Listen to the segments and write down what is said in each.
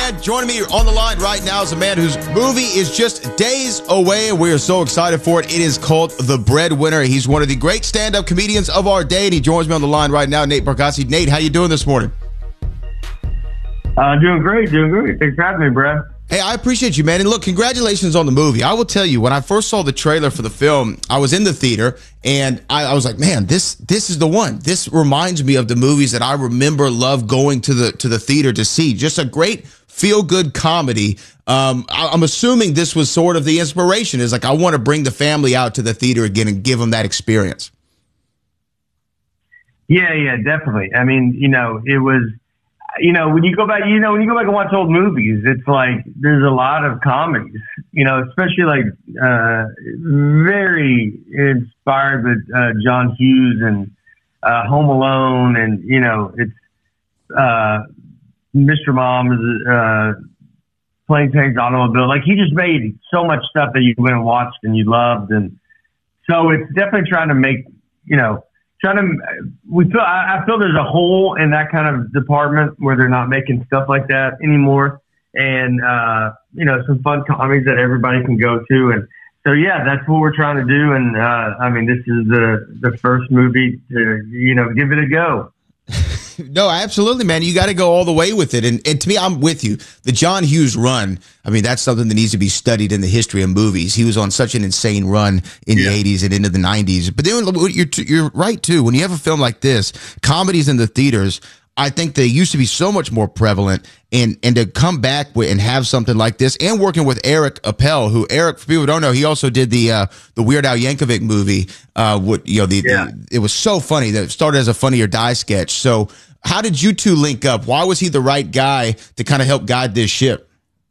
man. Joining me on the line right now is a man whose movie is just days away, and we are so excited for it. It is called The Breadwinner. He's one of the great stand-up comedians of our day, and he joins me on the line right now, Nate Bargatze. Nate, how you doing this morning? Doing great. Thanks for having me, Brad. Hey, I appreciate you, man. And look, congratulations on the movie. I will tell you, when I first saw the trailer for the film, I was in the theater, and I was like, man, this is the one. This reminds me of the movies that I love going to the theater to see. Just a great feel-good comedy. I'm assuming this was sort of the inspiration. Is like, I want to bring the family out to the theater again and give them that experience. Yeah, definitely. I mean, it was, when you go back and watch old movies, it's like there's a lot of comedies, especially like very inspired with John Hughes and Home Alone, and it's Mr. Mom's Plane, Tanks, Automobile. Like, he just made so much stuff that you went and watched and you loved, and so it's definitely trying to make I feel there's a hole in that kind of department where they're not making stuff like that anymore. And, some fun comedies that everybody can go to. And so, yeah, that's what we're trying to do. And, this is the first movie to, give it a go. No, absolutely, man. You got to go all the way with it. And to me, I'm with you. The John Hughes run, that's something that needs to be studied in the history of movies. He was on such an insane run in the 80s and into the 90s. But then you're right, too. When you have a film like this, comedies in the theaters, I think they used to be so much more prevalent. And to come back and have something like this, and working with Eric Appel, who, Eric, for people who don't know, he also did the Weird Al Yankovic movie. It was so funny that it started as a Funny or Die sketch. So how did you two link up? Why was he the right guy to kind of help guide this ship?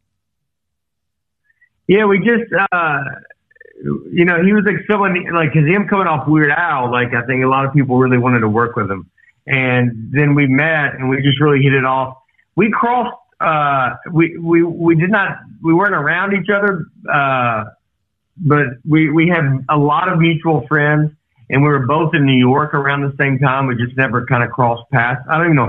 Yeah, we just, he was like someone, like, cause him coming off Weird Al, like, I think a lot of people really wanted to work with him. And then we met and we just really hit it off. We crossed, we weren't around each other, but we had a lot of mutual friends, and we were both in New York around the same time. We just never kind of crossed paths. I don't even know